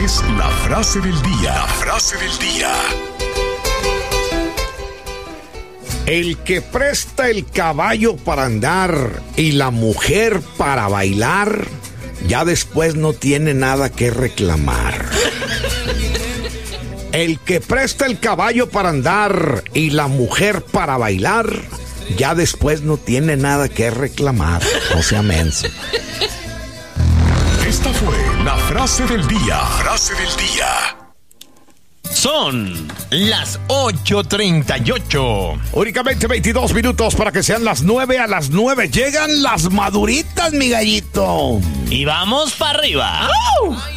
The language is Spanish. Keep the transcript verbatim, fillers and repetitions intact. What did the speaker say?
es la frase del día. La frase del día. El que presta el caballo para andar y la mujer para bailar, ya después no tiene nada que reclamar. El que presta el caballo para andar y la mujer para bailar, ya después no tiene nada que reclamar. No sea menso. Esta fue la frase del día. Frase del día. Son las ocho treinta y ocho. Únicamente veintidós minutos para que sean las nueve. A las nueve llegan las maduritas, mi gallito. Y vamos para arriba. ¡Au!